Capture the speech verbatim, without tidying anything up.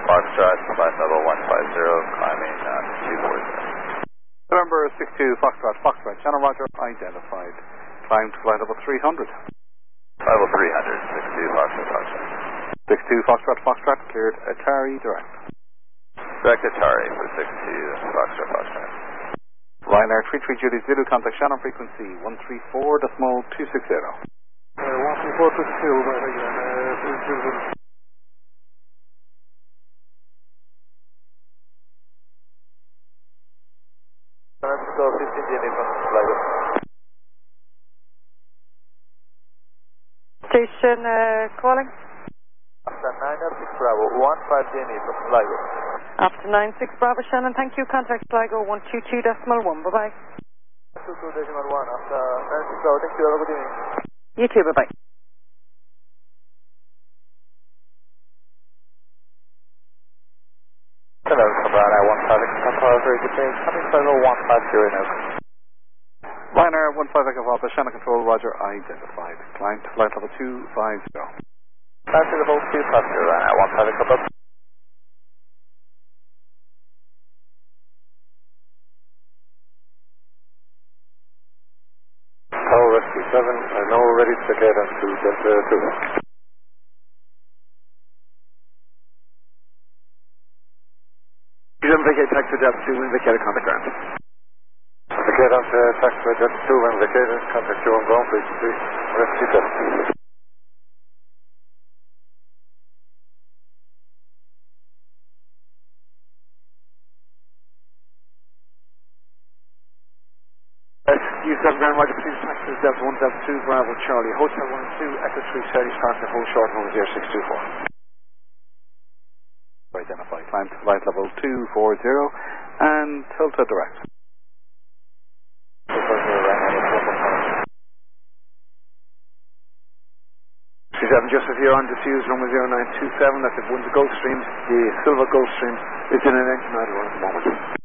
Foxtrot, flight level one five zero, climbing uh, two four zero. November six two, Foxtrot, Foxtrot, Shannon Roger, identified. Climb to flight level three hundred. Level three hundred, six two, Foxtrot, Foxtrot. six two, Foxtrot, Foxtrot, cleared Atari direct. Direct Atari for six two, Foxtrot, Foxtrot. Ryanair three three Julie Zulu, contact Shannon frequency one three four decimal two six zero. Uh, one three four two two, uh, fifteen Jenny from Sligo. Station uh, calling. After nine six Bravo, one five Jenny from Sligo. After nine six Bravo Shannon, thank you. Contact Sligo one two two decimal one. Bye bye. two two decimal one. After nine six Bravo, thank you. Have a good evening. You too. Bye bye. Hello, Cabana one five X Papa, very good day. Coming Sligo one five zero now. Ryanair one five Echo Papa, Shannon control, Roger, identified. Climb to flight level two five zero. Climb to level two five zero, Ryanair one five Echo Papa. Tower Rescue seven, I know ready to vacate on to Delta two. You didn't vacate taxi Delta two, we vacated contact ground. Vacate on to taxi Delta two when vacated, contact you on ground frequency, Rescue seven. Rescue seven Grand Roger, please taxi Delta one, Delta two, Bravo, Charlie, Hotel one and two, Echo three thirty, starting hold short, home zero six two four. Identified. Climb to flight level two four zero and Tilta direct. Six seven, just if you're on diffuse number zero nine two seven, that's if one's a Gulfstream, the Silver Gulfstream is in an engine idle run at the moment.